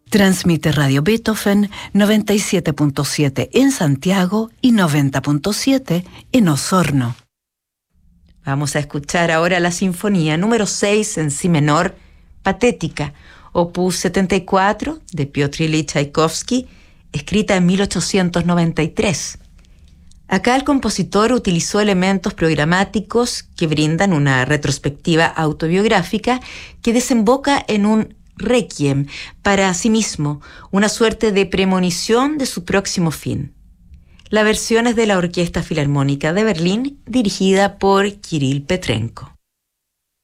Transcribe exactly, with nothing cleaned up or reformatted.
Transmite Radio Beethoven noventa y siete punto siete en Santiago y noventa punto siete en Osorno. Vamos a escuchar ahora la sinfonía número seis en si menor, Patética, opus setenta y cuatro de Piotr Ilich Tchaikovsky, escrita en mil ochocientos noventa y tres. Acá el compositor utilizó elementos programáticos que brindan una retrospectiva autobiográfica que desemboca en un requiem para sí mismo, una suerte de premonición de su próximo fin. La versión es de la Orquesta Filarmónica de Berlín, dirigida por Kirill Petrenko.